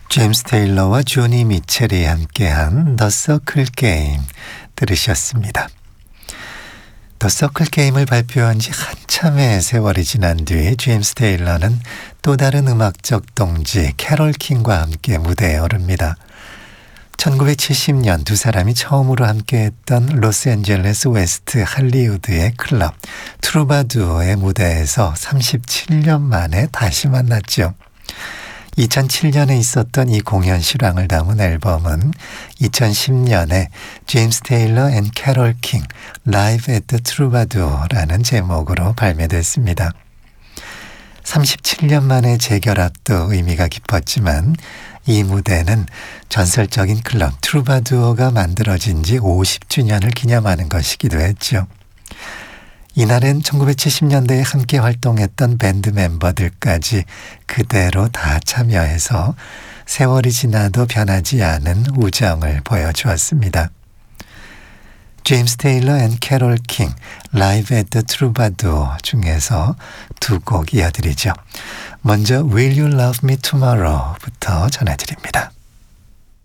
제임스 테일러와 조니 미첼이 함께한 더 서클 게임 들으셨습니다. 더 서클 게임을 발표한 지 한참의 세월이 지난 뒤 제임스 테일러는 또 다른 음악적 동지 캐롤 킹과 함께 무대에 오릅니다. 1970년 두 사람이 처음으로 함께했던 로스앤젤레스 웨스트 할리우드의 클럽 트루바두어의 무대에서 37년 만에 다시 만났죠. 2007년에 있었던 이 공연 실황을 담은 앨범은 2010년에 제임스 테일러 앤 캐롤 킹 라이브 앳 더 트루바두어라는 제목으로 발매됐습니다. 37년 만에 재결합도 의미가 깊었지만 이 무대는 전설적인 클럽 트루바두어가 만들어진 지 50주년을 기념하는 것이기도 했죠. 이날엔 1970년대에 함께 활동했던 밴드 멤버들까지 그대로 다 참여해서 세월이 지나도 변하지 않은 우정을 보여주었습니다. 제임스 테일러 앤 캐롤 킹 라이브 앳 더 트루바두어 중에서 두 곡 이어드리죠. 먼저 Will You Love Me Tomorrow부터 전해드립니다.